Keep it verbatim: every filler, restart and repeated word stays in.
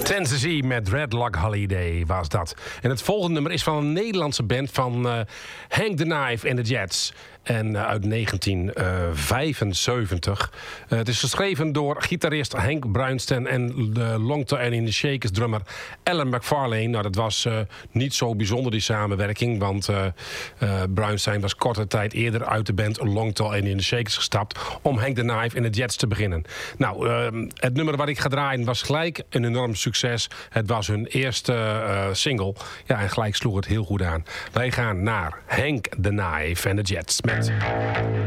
Tennessee met Dreadlock Holiday was dat. En het volgende nummer is van een Nederlandse band van uh, Hank the Knife and the Jets. En uh, uit negentien vijfenzeventig. Uh, het is geschreven door gitarist Henk Bruinsten en de Long Time in the Shakers drummer Alan McFarlane. Nou, dat was uh, niet zo bijzonder die samenwerking, want uh, uh, Bruinsten was korte tijd eerder uit de band Long Time in the Shakers gestapt om Hank the Knife and the Jets te beginnen. Nou, uh, het nummer wat ik ga draaien was gelijk een enorm succes. Het was hun eerste uh, single. Ja, en gelijk sloeg het heel goed aan. Wij gaan naar Hank the Knife and the Jets met